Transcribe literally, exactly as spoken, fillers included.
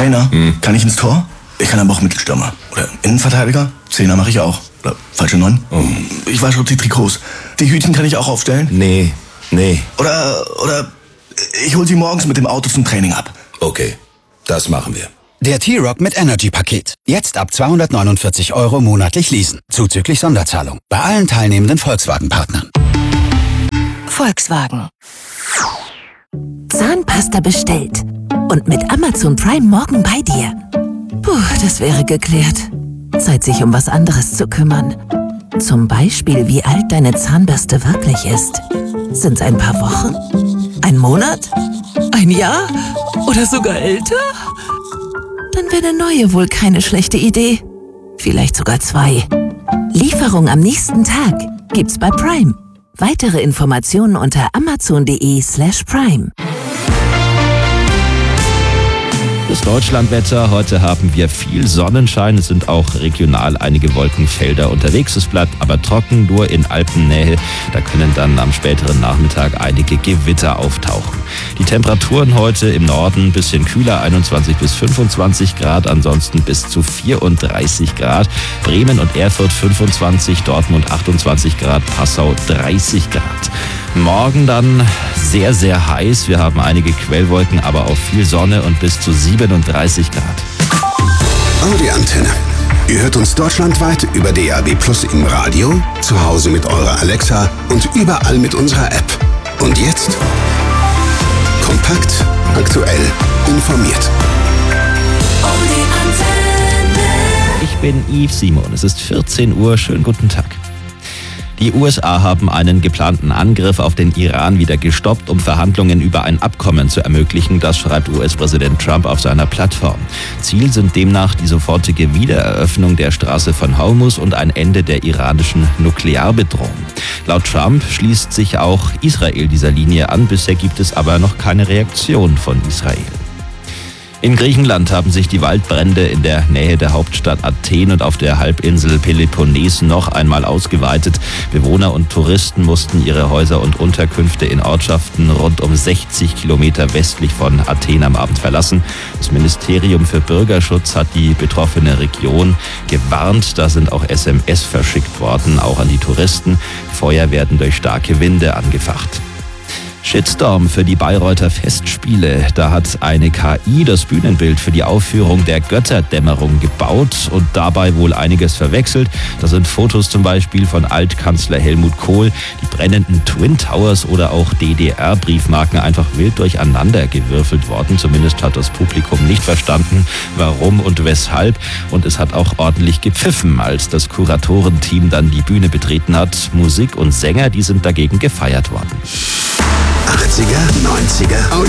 Trainer, hm. kann ich ins Tor? Ich kann aber auch Mittelstürmer. Oder Innenverteidiger? Zehner mache ich auch. Oder falsche Neun? Oh. Ich wasche auch die Trikots. Die Hütchen kann ich auch aufstellen? Nee, nee. Oder, oder ich hol sie morgens mit dem Auto zum Training ab. Okay, das machen wir. Der T-Rock mit Energy-Paket. Jetzt ab zweihundertneunundvierzig Euro monatlich leasen. Zuzüglich Sonderzahlung. Bei allen teilnehmenden Volkswagen-Partnern. Volkswagen. Zahnpasta bestellt. Und mit Amazon Prime morgen bei dir. Puh, das wäre geklärt. Zeit, sich um was anderes zu kümmern. Zum Beispiel, wie alt deine Zahnbürste wirklich ist. Sind's ein paar Wochen? Ein Monat? Ein Jahr? Oder sogar älter? Dann wäre eine neue wohl keine schlechte Idee. Vielleicht sogar zwei. Lieferung am nächsten Tag gibt's bei Prime. Weitere Informationen unter amazon.de slash prime. Das Deutschlandwetter. Heute haben wir viel Sonnenschein. Es sind auch regional einige Wolkenfelder unterwegs. Es bleibt aber trocken, nur in Alpennähe. Da können dann am späteren Nachmittag einige Gewitter auftauchen. Die Temperaturen heute im Norden ein bisschen kühler, einundzwanzig bis fünfundzwanzig Grad, ansonsten bis zu vierunddreißig Grad. Bremen und Erfurt fünfundzwanzig, Dortmund achtundzwanzig Grad, Passau dreißig Grad. Morgen dann sehr, sehr heiß. Wir haben einige Quellwolken, aber auch viel Sonne und bis zu siebenunddreißig Grad. Audi Antenne. Ihr hört uns deutschlandweit über D A B Plus im Radio, zu Hause mit eurer Alexa und überall mit unserer App. Und jetzt kompakt, aktuell, informiert. Audi Antenne. Ich bin Yves Simon. Es ist vierzehn Uhr. Schönen guten Tag. Die U S A haben einen geplanten Angriff auf den Iran wieder gestoppt, um Verhandlungen über ein Abkommen zu ermöglichen. Das schreibt U S-Präsident Trump auf seiner Plattform. Ziel sind demnach die sofortige Wiedereröffnung der Straße von Hormuz und ein Ende der iranischen Nuklearbedrohung. Laut Trump schließt sich auch Israel dieser Linie an. Bisher gibt es aber noch keine Reaktion von Israel. In Griechenland haben sich die Waldbrände in der Nähe der Hauptstadt Athen und auf der Halbinsel Peloponnes noch einmal ausgeweitet. Bewohner und Touristen mussten ihre Häuser und Unterkünfte in Ortschaften rund um sechzig Kilometer westlich von Athen am Abend verlassen. Das Ministerium für Bürgerschutz hat die betroffene Region gewarnt. Da sind auch S M S verschickt worden, auch an die Touristen. Feuer werden durch starke Winde angefacht. Shitstorm für die Bayreuther Festspiele. Da hat eine K I das Bühnenbild für die Aufführung der Götterdämmerung gebaut und dabei wohl einiges verwechselt. Da sind Fotos zum Beispiel von Altkanzler Helmut Kohl, die brennenden Twin Towers oder auch D D R-Briefmarken einfach wild durcheinander gewürfelt worden. Zumindest hat das Publikum nicht verstanden, warum und weshalb. Und es hat auch ordentlich gepfiffen, als das Kuratorenteam dann die Bühne betreten hat. Musik und Sänger, die sind dagegen gefeiert worden. achtziger, neunziger